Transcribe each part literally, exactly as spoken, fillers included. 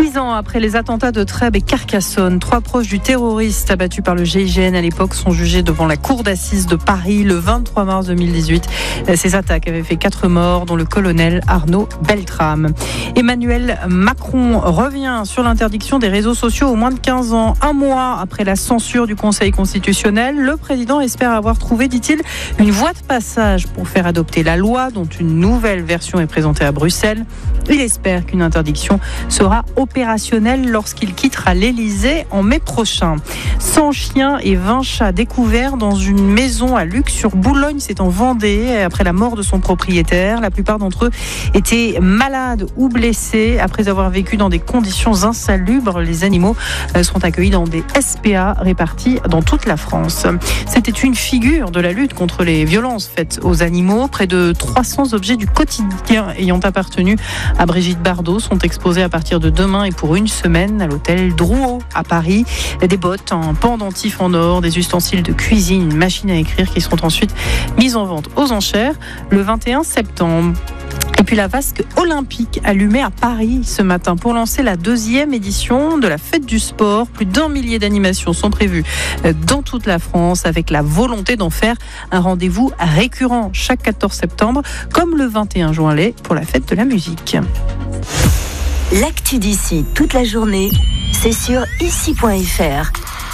Dix ans après les attentats de Trèbes et Carcassonne, trois proches du terroriste abattu par le G I G N à l'époque sont jugés devant la cour d'assises de Paris le vingt-trois mars deux mille dix-huit. Ces attaques avaient fait quatre morts, dont le colonel Arnaud Beltrame. Emmanuel Macron revient sur l'interdiction des réseaux sociaux aux moins de quinze ans. Un mois après la censure du Conseil constitutionnel, le président espère avoir trouvé, dit-il, une voie de passage pour faire adopter la loi, dont une nouvelle version est présentée à Bruxelles. Il espère qu'une interdiction sera opérationnelle lorsqu'il quittera l'Elysée en mai prochain. cent chiens et vingt chats découverts dans une maison à Luc sur Boulogne, c'est en Vendée, après la mort de son propriétaire. La plupart d'entre eux étaient malades ou blessés. Après avoir vécu dans des conditions insalubres, les animaux sont accueillis dans des S P A répartis dans toute la France. C'était une figure de la lutte contre les violences faites aux animaux. Près de trois cents objets du quotidien ayant appartenu à Brigitte Bardot sont exposés à partir de demain et pour une semaine à l'hôtel Drouot à Paris. Des bottes, un pendentif en or, des ustensiles de cuisine, une machine à écrire qui seront ensuite mises en vente aux enchères le vingt et un septembre. Et puis la vasque olympique allumée à Paris ce matin pour lancer la deuxième édition de la fête du sport. Plus d'un millier d'animations sont prévues dans toute la France avec la volonté d'en faire un rendez-vous récurrent chaque quatorze septembre, comme le vingt et un juin l'est pour la fête de la musique. L'actu d'ici toute la journée, c'est sur ici point f r.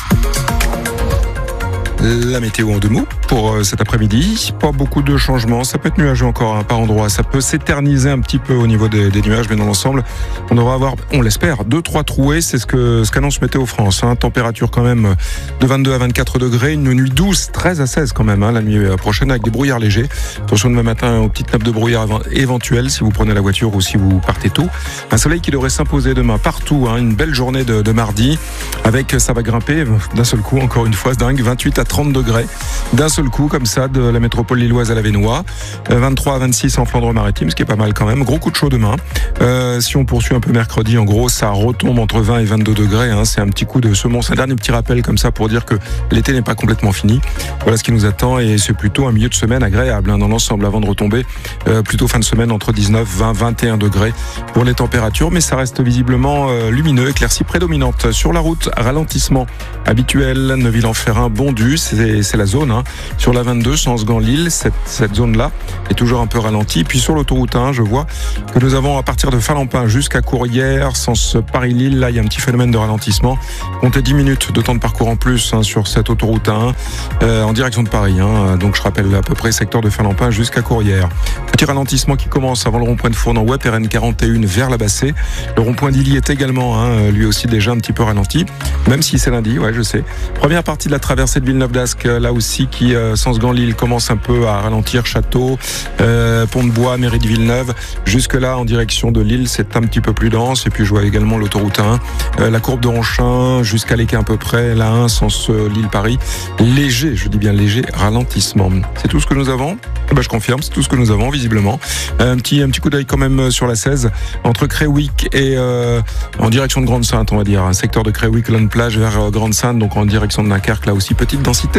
La météo en deux mots pour cet après-midi. Pas beaucoup de changements. Ça peut être nuageux encore hein, par endroits. Ça peut s'éterniser un petit peu au niveau des, des nuages, mais dans l'ensemble, on devra avoir, on l'espère, deux trois trouées. C'est ce que ce qu'annonce Météo France. Hein. Température quand même de vingt-deux à vingt-quatre degrés. Une nuit douce, treize à seize quand même, hein, la nuit prochaine avec des brouillards légers. Attention demain matin aux petites nappes de brouillard éventuelles si vous prenez la voiture ou si vous partez tôt. Un soleil qui devrait s'imposer demain partout. Hein. Une belle journée de, de mardi avec, ça va grimper d'un seul coup, encore une fois, c'est dingue, vingt-huit à trente degrés d'un seul coup comme ça de la métropole lilloise à la Vénois, vingt-trois à vingt-six en Flandre-Maritime, ce qui est pas mal quand même. Gros coup de chaud demain. Euh, si on poursuit un peu mercredi, en gros ça retombe entre vingt et vingt-deux degrés, hein. C'est un petit coup de semonce, un dernier petit rappel comme ça pour dire que l'été n'est pas complètement fini. Voilà ce qui nous attend et c'est plutôt un milieu de semaine agréable hein, dans l'ensemble avant de retomber euh, plutôt fin de semaine entre dix-neuf, vingt, vingt et un degrés pour les températures, mais ça reste visiblement euh, lumineux, éclaircie prédominante. Sur la route, ralentissement habituel, Neuville-en-Ferrin, Bondu, c'est, c'est la zone hein. Sur la vingt-deux, sens Gand-Lille, cette, cette zone-là est toujours un peu ralentie. Puis sur l'autoroute un, je vois que nous avons à partir de Falampin jusqu'à Courrières, sens Paris-Lille, là il y a un petit phénomène de ralentissement. Comptez dix minutes de temps de parcours en plus hein, sur cette autoroute un euh, en direction de Paris. Hein. Donc je rappelle à peu près secteur de Falampin jusqu'à Courrières. Petit ralentissement qui commence avant le rond-point de Fournan-Web, R N quarante et un vers la Bassée. Le rond-point d'Illy est également hein, lui aussi déjà un petit peu ralenti, même si c'est lundi, ouais je sais. Première partie de la traversée de Villeneuve-d'Ascq, là aussi qui euh, sens Gand-Lille commence un peu à ralentir. Château, euh, Pont-de-Bois, mairie de Villeneuve. Jusque là en direction de Lille, c'est un petit peu plus dense. Et puis je vois également l'autoroute un, euh, la courbe de Ronchin jusqu'à l'Équin à peu près, la un sens euh, Lille-Paris. Léger, je dis bien léger ralentissement. C'est tout ce que nous avons. Eh ben, je confirme, c'est tout ce que nous avons visiblement. Un petit un petit coup d'œil quand même sur la seize entre Créwick et euh, en direction de Grande-Sainte, on va dire, un secteur de Créwick, Lone Plage vers euh, Grande-Sainte, donc en direction de Dunkerque, là aussi petite densité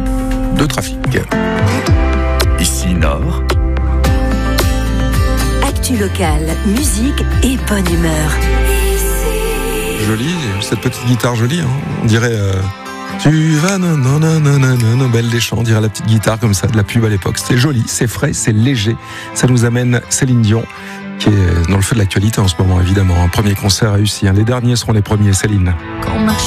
de trafic. Ici Nord. Actu locale, musique et bonne humeur. Jolie, cette petite guitare jolie, hein. On dirait euh, tu vas non non non non non non Belle des Champs, on dirait la petite guitare comme ça de la pub à l'époque. C'est joli, c'est frais, c'est léger. Ça nous amène Céline Dion qui est dans le feu de l'actualité en ce moment évidemment. Un premier concert réussi, hein. Les derniers seront les premiers. Céline. Quand on marche